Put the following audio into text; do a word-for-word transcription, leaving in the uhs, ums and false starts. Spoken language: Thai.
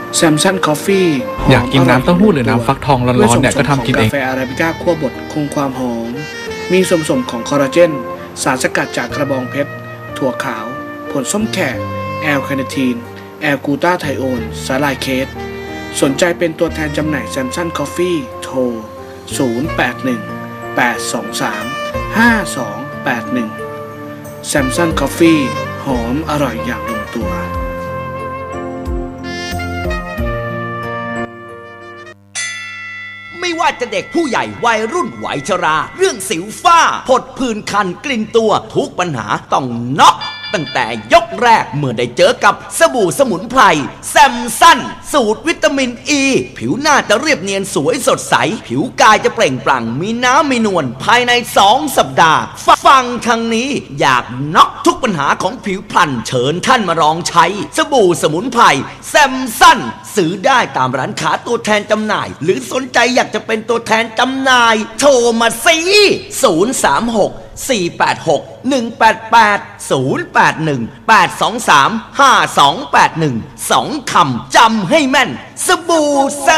แซมซันคอฟฟี่อยากกินน้ำเต้าหู้หรือน้ำฟักทองร้อนๆเนี่ยก็ทำกินเองกาแฟอาราบิก้าคั่วบดคงความหอมมีส่วนผสมของคอลลาเจนสารสกัดจากกระบองเพชรถั่วขาวผลส้มแขกแอลคาเนทีนแอลกูตาไทโอนสาลายเคสสนใจเป็นตัวแทนจำหน่ายแซมซันคอฟฟี่โทรศูนย์ แปด หนึ่ง แปด สอง สาม ห้า สอง แปด หนึ่งแซมซันคอฟฟี่หอมอร่อยอย่างลงตัวไม่ว่าจะเด็กผู้ใหญ่วัยรุ่นวัยชราเรื่องสิวฝ้าผดผื่นคันกลิ่นตัวทุกปัญหาต้องน็อกตั้งแต่ยกแรกเมื่อได้เจอกับสบู่สมุนไพรแซมซันสูตรวิตามินอ e, ีผิวหน้าจะเรียบเนียนสวยสดใสผิวกายจะเปล่งปลั่งมีน้ำมีนวลภายในสองสัปดาห์ฟังทางนี้อยากน็อกทุกปัญหาของผิวพรรณเชิญท่านมาลองใช้สบู่สมุนไพรแซมซันซื้อได้ตามร้านค้าตัวแทนจำหน่ายหรือสนใจอยากจะเป็นตัวแทนจำหน่ายโทรมาสิศูนย์ สาม หก สี่ แปด หก หนึ่ง แปด แปด ศูนย์ แปด หนึ่ง แปด สอง สาม ห้า สอง แปด หนึ่ง สองคำจำให้แม่นสบู่แซ